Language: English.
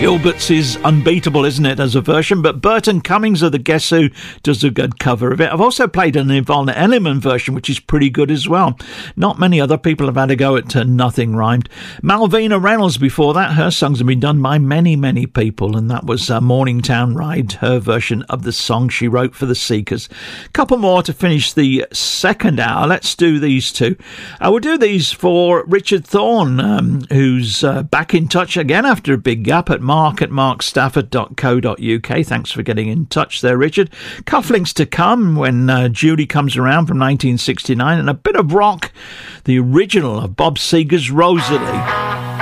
Gilbert's is unbeatable, isn't it, as a version? But Burton Cummings of the Guess Who does a good cover of it. I've also played an Yvonne Elliman version, which is pretty good as well. Not many other people have had a go at Nothing Rhymed. Malvina Reynolds before that, her songs have been done by many, many people, and that was Morningtown Ride, her version of the song she wrote for the Seekers. Couple more to finish the second hour. Let's do these two. We'll do these for Richard Thorne, who's back in touch again after a big gap at mark@markstafford.co.uk. Thanks for getting in touch there, Richard. Cufflinks to come when Judy comes around from 1969, and a bit of rock, the original of Bob Seger's Rosalie.